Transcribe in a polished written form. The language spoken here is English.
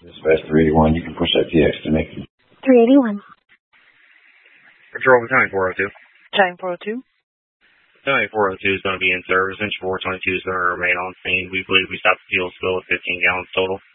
Dispatch 381, you can push that TX to me. 381. Patrol Battalion 402. Battalion 402. Battalion 402 is going to be in service. Engine 422 is going to remain on scene. We believe we stopped the fuel spill at 15 gallons total.